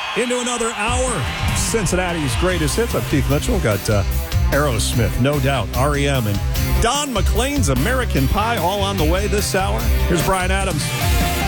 into another hour. Cincinnati's greatest hits. I'm Keith Mitchell. Got Aerosmith, No Doubt, REM, and Don McLean's American Pie all on the way this hour. Here's Brian Adams.